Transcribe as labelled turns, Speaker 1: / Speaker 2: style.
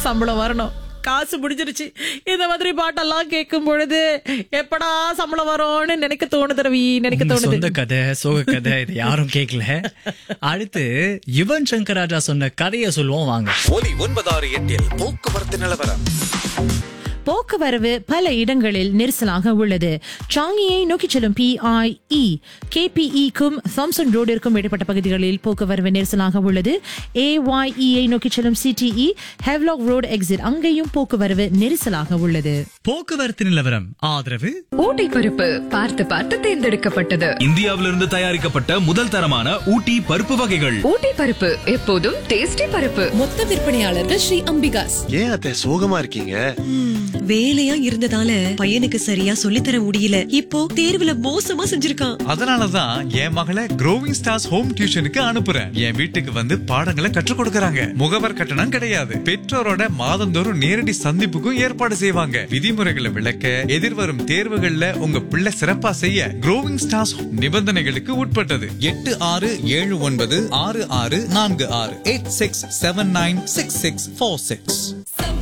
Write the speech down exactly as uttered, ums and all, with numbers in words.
Speaker 1: சம்பளம் வரணும், காசு முடிஞ்சிருச்சு. இந்த மாதிரி பாட்டெல்லாம் கேட்கும் பொழுது எப்படா சம்பளம் வரும்னு நினைக்க தோணுது ரவி, நினைக்க தோணுது.
Speaker 2: சொந்த கதை, சோக கதை, இது யாரும் கேட்கல. அடுத்து யுவன் சங்கர் ராஜா சொன்ன கதையை சொல்லுவோம் வாங்க.
Speaker 3: ஒலி ஒன்பதாறு எட்டில் போக்குவரத்து நிலவரம்.
Speaker 1: போக்குவரவு பல இடங்களில் நெரிசலாக உள்ளது. சாங்கியை நோக்கி செல்லும் பிஐஇ கேபிஇக்கும் தாம்சன் ரோடிற்கும் இடைப்பட்ட பகுதிகளில் போக்குவரவு நெரிசலாக உள்ளது. ஏஒய்இயை நோக்கி செல்லும் சிடிஇ ஹெவ்லாக் ரோடு எக்ஸிட், அங்கேயும் போக்குவரவு நெரிசலாக உள்ளது.
Speaker 2: போக்குவரத்து நிலவரம் ஆதரவு
Speaker 4: ஊட்டி பருப்பு பார்த்து பார்த்து தேர்ந்தெடுக்கப்பட்டது.
Speaker 5: இந்தியாவிலிருந்து தயாரிக்கப்பட்ட முதல் தரமான ஊட்டி பருப்பு வகைகள்.
Speaker 4: ஊட்டி பருப்பு எப்போதும் டேஸ்டி பருப்பு.
Speaker 6: மொத்த விற்பனையாளர்கள் ஸ்ரீ அம்பிகாஸ்.
Speaker 7: ஏன் அத்தை சோகமா இருக்கீங்க?
Speaker 6: வேலையா இருந்ததால பையனுக்கு சரியா சொல்லித்தர முடியல. இப்போ தேர்வுல மோசமா செஞ்சிருக்கான்.
Speaker 8: அதனாலதான் என் மகளை க்ரோவிங் ஸ்டார்ஸ் ஹோம் டியூஷனுக்கு அனுப்புறேன். என் வீட்டுக்கு வந்து பாடங்களை கற்றுக் கொடுக்கறாங்க. முகவர் கட்டணம் கிடையாது. பெற்றோரோட மாதந்தோறும் நேரடி சந்திப்புக்கும் ஏற்பாடு செய்வாங்க. விதிமுறைகளை விளக்க, எதிர்வரும் தேர்வுகள்ல உங்க பிள்ளை சிறப்பா செய்ய க்ரோவிங் ஸ்டார்ஸ் நிபந்தனைகளுக்கு உட்பட்டது.
Speaker 3: எட்டு ஆறு ஏழு ஒன்பது ஆறு ஆறு நான்கு ஆறு eight six seven nine six six four six.